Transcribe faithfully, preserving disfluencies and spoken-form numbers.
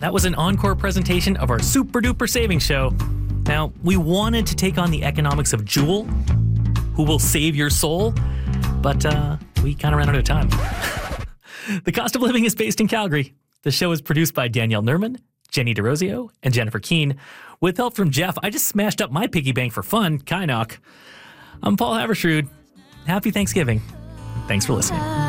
that was an encore presentation of our super duper savings show. Now, we wanted to take on the economics of Jewel, who will save your soul, but uh, we kind of ran out of time. The Cost of Living is based in Calgary. The show is produced by Danielle Nerman, Jenny DeRosio, and Jennifer Keene. With help from Jeff, I just smashed up my piggy bank for fun, Kynoch. I'm Paul Havershrud. Happy Thanksgiving. Thanks for listening.